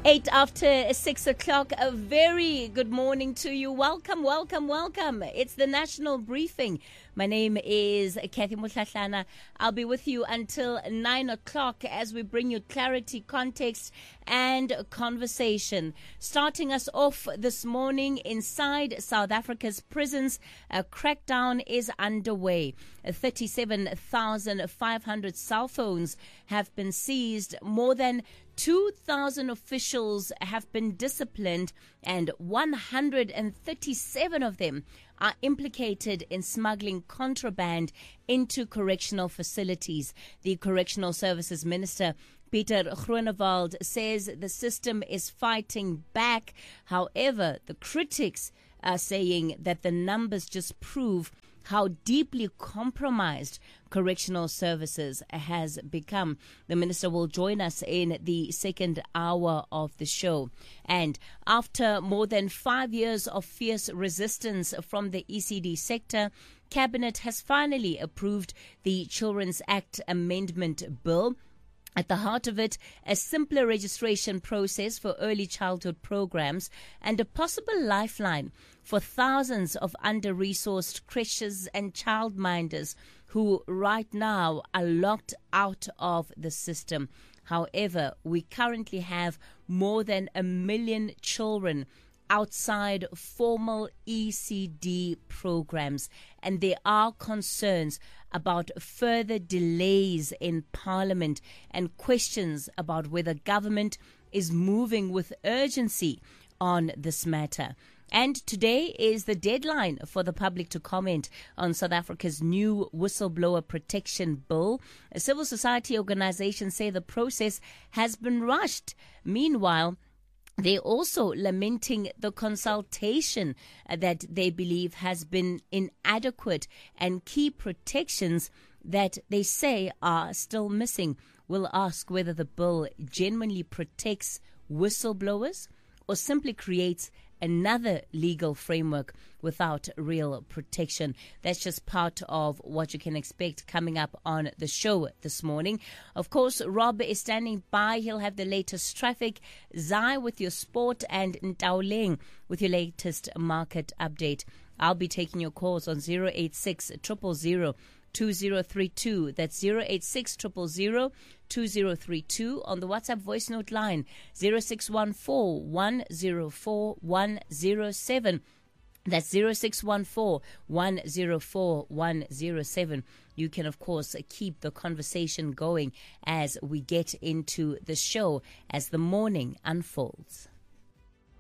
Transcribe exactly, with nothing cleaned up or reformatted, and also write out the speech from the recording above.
Eight after six o'clock. A very good morning to you. Welcome, welcome, welcome. It's the National Briefing. My name is Kathy Mutlatlana. I'll be with you until nine o'clock as we bring you clarity, context, and conversation. Starting us off this morning inside South Africa's prisons, a crackdown is underway. thirty-seven thousand five hundred cell phones have been seized. More than two thousand officials have been disciplined, and one hundred thirty-seven of them are implicated in smuggling contraband into correctional facilities. The Correctional Services Minister, Pieter Groenewald, says the system is fighting back. However, the critics are saying that the numbers just prove how deeply compromised correctional services has become. The minister will join us in the second hour of the show. And after more than five years of fierce resistance from the E C D sector, Cabinet has finally approved the Children's Act Amendment Bill. At the heart of it, a simpler registration process for early childhood programs and a possible lifeline for thousands of under-resourced creches and childminders who right now are locked out of the system. However, we currently have more than a million children outside formal E C D programs, and there are concerns about further delays in Parliament and questions about whether government is moving with urgency on this matter. And today is the deadline for the public to comment on South Africa's new whistleblower protection bill. Civil society organizations say the process has been rushed. Meanwhile, they're also lamenting the consultation that they believe has been inadequate and key protections that they say are still missing. We'll ask whether the bill genuinely protects whistleblowers or simply creates another legal framework without real protection. That's just part of what you can expect coming up on the show this morning. Of course, Rob is standing by. He'll have the latest traffic, Zai with your sport, and Ntauleng with your latest market update. I'll be taking your calls on zero eight six, zero zero zero, two zero three two. That's zero eight six, zero zero zero, two zero three two. On the WhatsApp voice note line, zero six one four, one zero four, one zero seven. That's zero six one four, one zero four, one zero seven. You can, of course, keep the conversation going as we get into the show as the morning unfolds.